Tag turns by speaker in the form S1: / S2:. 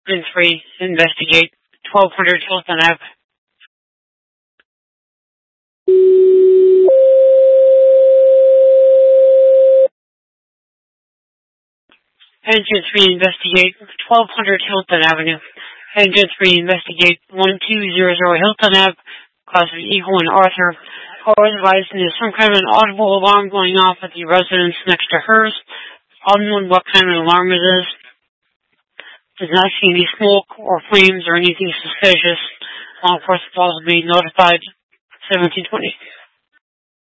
S1: And 3, investigate 1200 Hilton Ave. Engine 3, investigate 1200 Hilton Avenue. Engine 3, investigate 1200 Hilton Ave. Class of Eagle and Arthur. All advised there's some kind of an audible alarm going off at the residence next to hers. Unknown what kind of alarm it is. Does not see any smoke or flames or anything suspicious. Law enforcement will be notified. 1720.